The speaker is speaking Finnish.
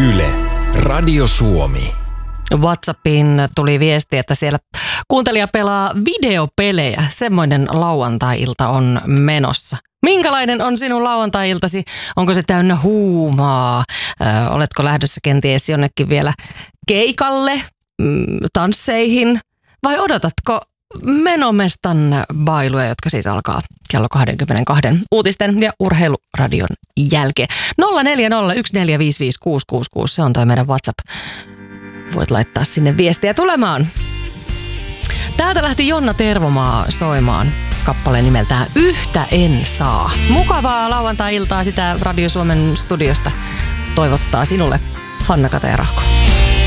Yle, Radio Suomi. WhatsAppiin tuli viesti, että siellä kuuntelija pelaa videopelejä. Semmoinen lauantai-ilta on menossa. Minkälainen on sinun lauantai-iltasi? Onko se täynnä huumaa? Oletko lähdössä kenties jonnekin vielä keikalle, tansseihin? Vai odotatko Menomestan bailuja, jotka siis alkaa kello 22 uutisten ja urheiluradion jälkeen? 0401455666, se on toi meidän WhatsApp. Voit laittaa sinne viestiä tulemaan. Täältä lähti Jonna Tervomaa soimaan kappaleen nimeltään Yhtä en saa. Mukavaa lauantai-iltaa sitä Radio Suomen studiosta toivottaa sinulle Hanna-Kata ja Rahko.